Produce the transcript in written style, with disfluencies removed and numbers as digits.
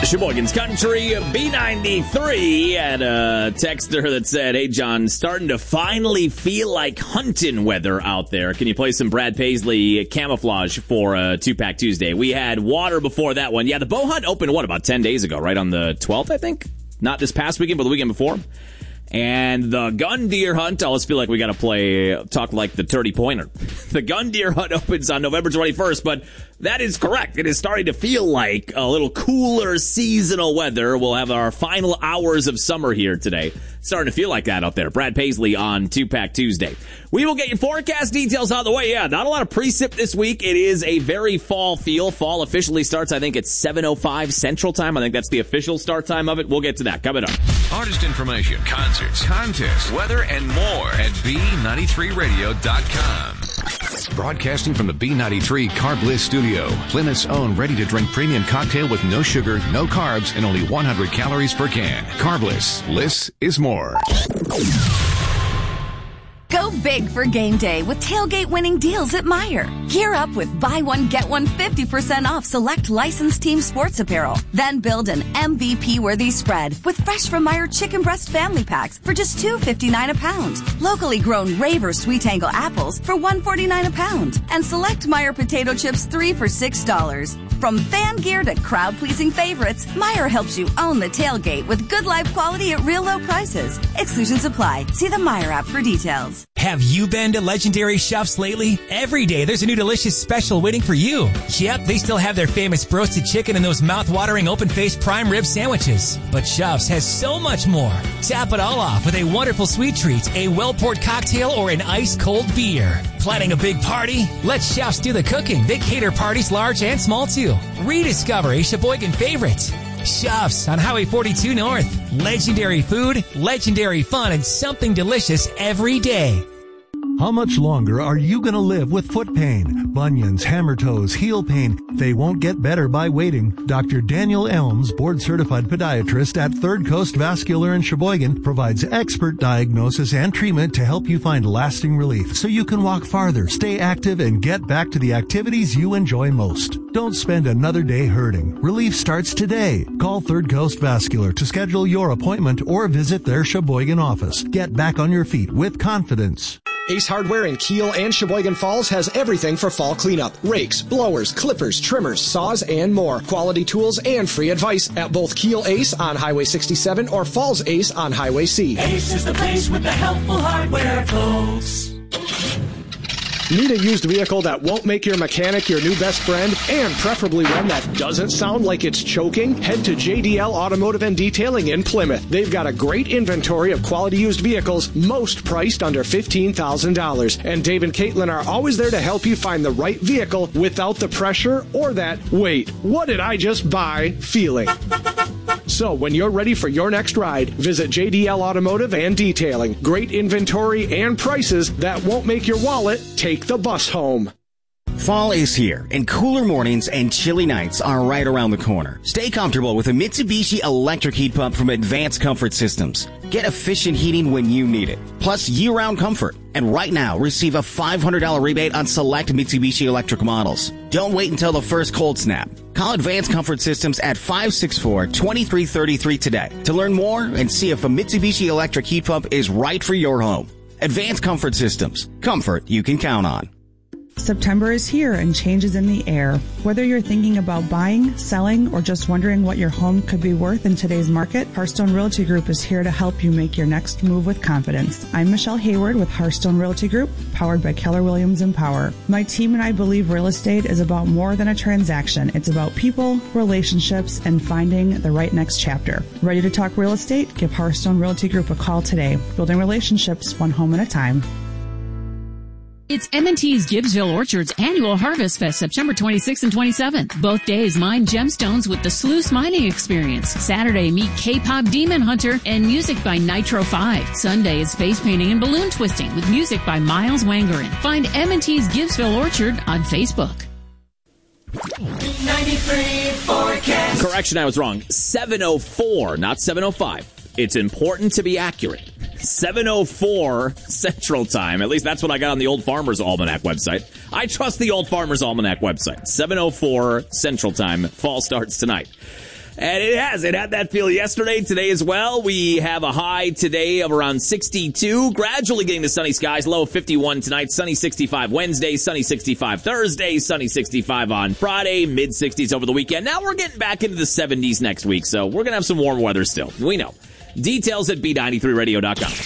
Sheboygan's Country, B93, and a texter that said, hey, John, starting to finally feel like hunting weather out there. Can you play some Brad Paisley Camouflage for Two-Pack Tuesday? We had water before that one. Yeah, the bow hunt opened, about 10 days ago, right? On the 12th, I think? Not this past weekend, but the weekend before. And the gun deer hunt, I always feel like we got to talk like the 30-pointer. The gun deer hunt opens on November 21st, but that is correct. It is starting to feel like a little cooler seasonal weather. We'll have our final hours of summer here today. Starting to feel like that out there. Brad Paisley on Two-Pack Tuesday. We will get your forecast details out of the way. Yeah, not a lot of precip this week. It is a very fall feel. Fall officially starts, I think, at 7:05 Central Time. I think that's the official start time of it. We'll get to that coming up. Artist information, concerts, contests, weather, and more at B93Radio.com. Broadcasting from the B93 Carb Bliss Studio, Plymouth's own ready-to-drink premium cocktail with no sugar, no carbs, and only 100 calories per can. Carb Bliss. Bliss is more. Go big for game day with tailgate-winning deals at Meijer. Gear up with buy one, get one 50% off select licensed team sports apparel. Then build an MVP-worthy spread with fresh from Meijer chicken breast family packs for just $2.59 a pound. Locally grown Raver Sweet Angle apples for $1.49 a pound. And select Meijer potato chips 3 for $6. From fan gear to crowd-pleasing favorites, Meijer helps you own the tailgate with good life quality at real low prices. Exclusions apply. See the Meijer app for details. Have you been to Legendary Chefs lately? Every day there's a new delicious special waiting for you. Yep, they still have their famous roasted chicken and those mouth-watering open-faced prime rib sandwiches. But Chefs has so much more. Tap it all off with a wonderful sweet treat, a well-poured cocktail, or an ice-cold beer. Planning a big party? Let Chefs do the cooking. They cater parties large and small too. Rediscover a Sheboygan favorite. Chefs on Highway 42 North. Legendary food, legendary fun, and something delicious every day. How much longer are you going to live with foot pain? Bunions, hammer toes, heel pain. They won't get better by waiting. Dr. Daniel Elms, board-certified podiatrist at Third Coast Vascular in Sheboygan, provides expert diagnosis and treatment to help you find lasting relief so you can walk farther, stay active, and get back to the activities you enjoy most. Don't spend another day hurting. Relief starts today. Call Third Coast Vascular to schedule your appointment or visit their Sheboygan office. Get back on your feet with confidence. Ace Hardware in Kiel and Sheboygan Falls has everything for fall cleanup. Rakes, blowers, clippers, trimmers, saws, and more. Quality tools and free advice at both Kiel Ace on Highway 67 or Falls Ace on Highway C. Ace is the place with the helpful hardware, folks. Need a used vehicle that won't make your mechanic your new best friend, and preferably one that doesn't sound like it's choking? Head to JDL Automotive and Detailing in Plymouth. They've got a great inventory of quality used vehicles, most priced under $15,000. And Dave and Caitlin are always there to help you find the right vehicle without the pressure or that, wait, what did I just buy feeling. So when you're ready for your next ride, visit JDL Automotive and Detailing. Great inventory and prices that won't make your wallet take the bus home. Fall is here, and cooler mornings and chilly nights are right around the corner. Stay comfortable with a Mitsubishi electric heat pump from Advanced Comfort Systems. Get efficient heating when you need it, plus year-round comfort. And right now, receive a $500 rebate on select Mitsubishi electric models. Don't wait until the first cold snap. Call Advanced Comfort Systems at 564-2333 today to learn more and see if a Mitsubishi electric heat pump is right for your home. Advanced Comfort Systems. Comfort you can count on. September is here and change is in the air. Whether you're thinking about buying, selling, or just wondering what your home could be worth in today's market, Hearthstone Realty Group is here to help you make your next move with confidence. I'm Michelle Hayward with Hearthstone Realty Group, powered by Keller Williams Empower. My team and I believe real estate is about more than a transaction. It's about people, relationships, and finding the right next chapter. Ready to talk real estate? Give Hearthstone Realty Group a call today. Building relationships one home at a time. It's M&T's Gibbsville Orchard's annual Harvest Fest, September 26th and 27th. Both days, mine gemstones with the Sluice Mining Experience. Saturday, meet K-pop Demon Hunter and music by Nitro 5. Sunday is face painting and balloon twisting with music by Miles Wangerin. Find M&T's Gibbsville Orchard on Facebook. 93 forecast. Correction, I was wrong. 7:04, not 7:05. It's important to be accurate. 7:04 Central Time. At least that's what I got on the Old Farmer's Almanac website. I trust the Old Farmer's Almanac website. 7:04 Central Time. Fall starts tonight. And it has. It had that feel yesterday, today as well. We have a high today of around 62, gradually getting to sunny skies, low of 51 tonight, sunny 65 Wednesday, sunny 65 Thursday, sunny 65 on Friday, mid-60s over the weekend. Now we're getting back into the 70s next week, so we're going to have some warm weather still. We know. Details at B93radio.com.